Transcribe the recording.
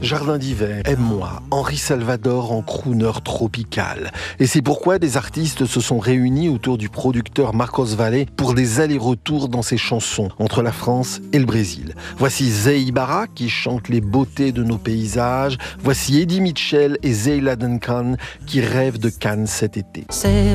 Jardin d'hiver, Aime-moi, Henri Salvador en crooner tropical. Et c'est pourquoi des artistes se sont réunis autour du producteur Marcos Valle pour des allers-retours dans ses chansons entre la France et le Brésil. Voici Zé Ibarra qui chante les beautés de nos paysages. Voici Eddie Mitchell et Zeyla Duncan qui rêvent de Cannes cet été.